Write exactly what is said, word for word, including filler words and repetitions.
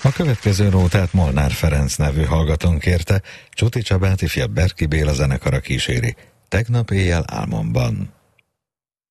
A következő nótát Molnár Ferenc nevű hallgatón kérte, Csuti Csabát ifjabb Berki Béla zenekara kíséri. Tegnap éjjel álmomban.